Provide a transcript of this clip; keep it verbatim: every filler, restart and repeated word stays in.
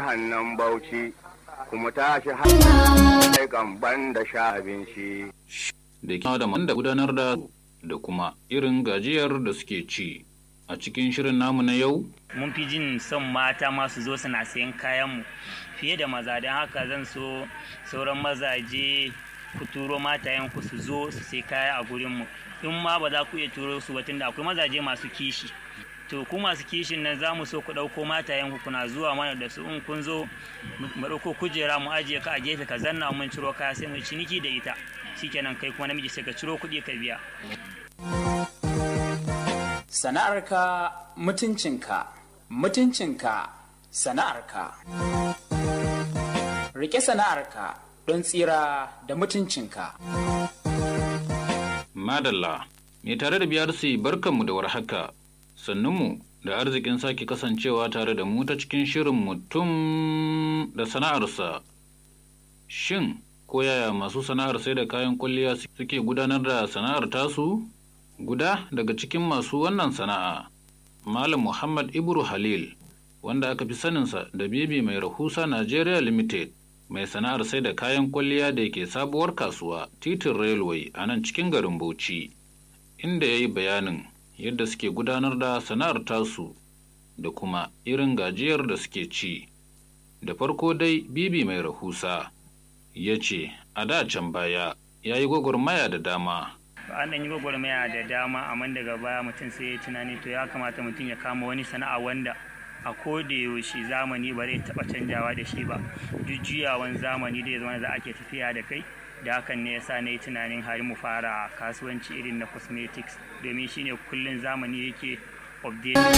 jihar nan Bauchi, kuma tashi har gamban da sha abinci. Da kima da da gudanar da da kuma irin gajiyar da suke ci. A cikin shirin namu na yau, mun fi jin son mata masu zo suna sayan kayanmu fiye da maza, don haka zan so sauran mazaje ku turo matayenku su zo su sai kaya a gurinmu. In ma ba za ku iya turo su ba tunda akwai mazaje masu kishi. To ku masu kishin nan za mu so ku ɗauko matayenku kuna zuwa mana da su, in kun zo mu ɗauko kujera mu ajiye ka a gefe ka zanna mun ciro kaya sai mu ciniki da ita. Shikenan kai kuma namiji sai ka ciro kuɗi ka biya. Sana'arka mutuncinka, mutuncinka sana'arka. Rike sana'arka don tsira da mutuncinka. Madalla, mai tare da biyar su barkanmu da warhaka, sannunmu da arzikin sake kasancewa tare da mu ta cikin shirin mutum da sana'arsa. Shin, ko yaya masu sana'ar sai da kayan kwalliya suke gudanar da sana'ar tasu? Guda daga cikin masu wannan sana'a, Malam Muhammad Ibru Halil, wanda aka fi saninsa da Bibi Mai Rahusa Nigeria Limited, mai sana'ar sai da kayan kwalliya da yake sabuwar kasuwa titin railway a nan cikin garin Bauchi, inda ya yi bayanin yadda suke gudanar da sana'ar tasu da kuma irin gajiyar da suke ci. Da farko dai Bibi Mai Rahusa ya ce a da can baya ya yi gwagwarmaya da dama. An ɗan yi gwagwarmaya da dama, amma daga baya mutum sai ya tunani to ya kamata mutum ya kama wani sana'a wanda a koda yaushe zamani ba zai taɓa canjawa da shi ba. Duk juyawan zamani da ya zama za a ke tafiya da kai, da hakan ne yasa na yi tunanin har mu fara kasuwanci irin na cosmetics, domin shine kullum zamani yake update.